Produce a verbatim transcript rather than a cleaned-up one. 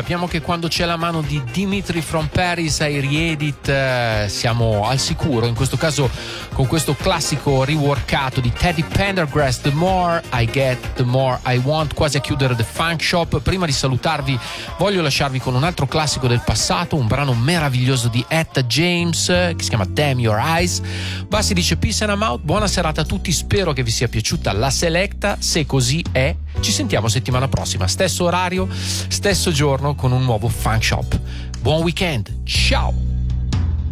sappiamo che quando c'è la mano di Dimitri from Paris ai Riedit eh, siamo al sicuro, in questo caso con questo classico reworkato di Teddy Pendergrass, The More I Get, The More I Want, quasi a chiudere The Funk Shop. Prima di salutarvi voglio lasciarvi con un altro classico del passato, un brano meraviglioso di Etta James che si chiama Damn Your Eyes. Basti dice peace and I'm out, buona serata a tutti, spero che vi sia piaciuta la selecta, se così è ci sentiamo settimana prossima, stesso orario, stesso giorno con un nuovo Funk Shop. Buon weekend, ciao!